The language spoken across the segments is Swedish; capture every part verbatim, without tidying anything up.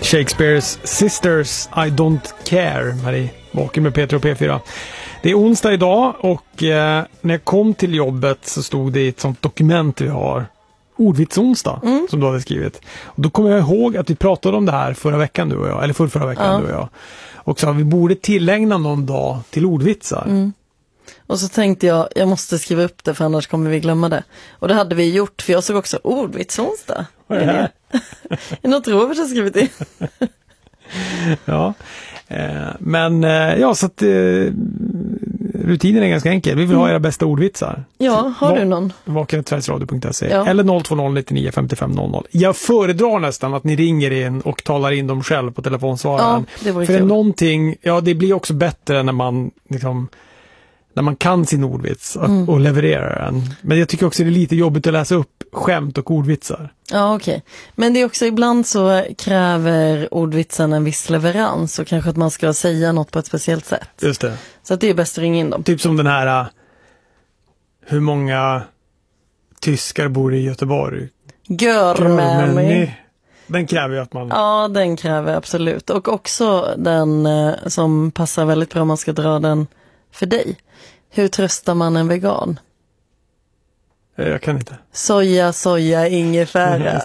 Shakespeares Sisters I Don't Care här i Vaken med Peter och P fyra. Det är onsdag idag och eh, när jag kom till jobbet så stod det i ett sånt dokument vi har, Ordvitsonsdag, mm. som du hade skrivit. Och då kommer jag ihåg att vi pratade om det här förra veckan du och jag, eller förra, förra veckan ja. du och jag. Och så vi borde tillägna någon dag till ordvitsar. Mm. Och så tänkte jag, jag måste skriva upp det för annars kommer vi glömma det. Och det hade vi gjort, för jag såg också ordvitsonsdag. Vad är det här? Är något Robert har skrivit in? Ja, eh, men eh, ja, så att eh, rutinen är ganska enkel. Vi vill mm. ha era bästa ordvitsar. Ja, har Va- du någon? vaken sveriges radio punkt se ja. eller noll två noll nittionio femtiofem noll noll. Jag föredrar nästan att ni ringer in och talar in dem själv på telefonsvararen. Ja, det var För det är någonting, ja det blir också bättre när man liksom när man kan sin ordvits och, mm. och levererar den. Men jag tycker också det är lite jobbigt att läsa upp skämt och ordvitsar. Ja, okej. Okay. Men det är också ibland så kräver ordvitsen en viss leverans och kanske att man ska säga något på ett speciellt sätt. Just det. Så att det är bäst att ringa in dem. Typ som den här uh, hur många tyskar bor i Göteborg? Görmänni. Den kräver ju att man... Ja, den kräver absolut. Och också den uh, som passar väldigt bra om man ska dra den för dig. Hur tröstar man en vegan? Jag kan inte. Soja, soja, ingefära.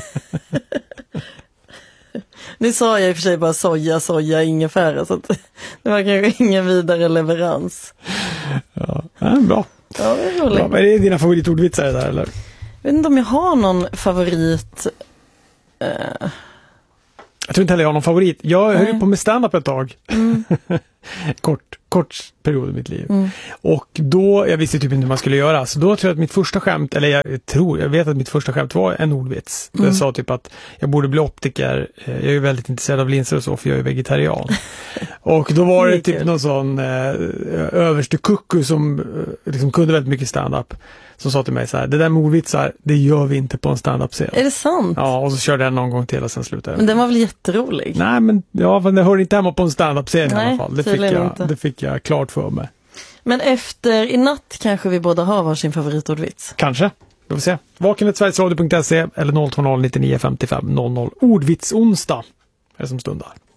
Nu sa jag i och för sig bara soja, soja, ingefära. Så att det var kanske ingen vidare leverans. Ja, ja bra. Ja, det är roligt. Bra. Men är det dina favoritordvitsar där eller? Jag vet inte om jag har någon favorit... Uh... Jag tror inte heller jag har någon favorit. Jag höll ju på med stand-up ett tag. Mm. kort, kort period i mitt liv. Mm. Och då, jag visste typ inte hur man skulle göra. Så då tror jag att mitt första skämt, eller jag tror, jag vet att mitt första skämt var en ordvits. Mm. Jag sa typ att jag borde bli optiker. Jag är ju väldigt intresserad av linser och så, för jag är vegetarian. Och då var det, det typ kul. Någon sån eh, överste kucku som eh, liksom kunde väldigt mycket stand-up. Som sa till mig så här, det där med ordvitsar, det gör vi inte på en stand-up-scen. Är det sant? Ja, och så körde jag någon gång till och sen slutade jag. Men den var väl jätterolig? Nej, men ja, men det hör inte hemma på en stand-up-scen i alla fall. Det fick, jag, inte. det fick jag klart för mig. Men efter i natt kanske vi båda har varsin favoritordvits? Kanske, då får vi se. vaken sveriges radio punkt se eller noll två noll nittionio femtiofem noll noll. Ordvitsonsdag är det som stundar.